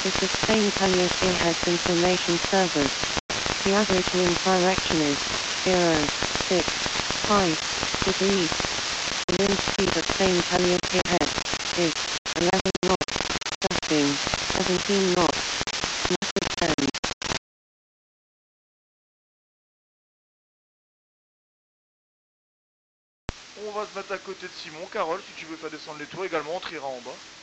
is the Spain Calliope Heads Information Service. The average wind direction is 0.65 degrees. The wind speed at Spain Calliope Heads is 11 knots, gusting 17 knots. Message send. On va se mettre à côté de Simon. Carole, si tu veux faire descendre les tours également, on triera en bas.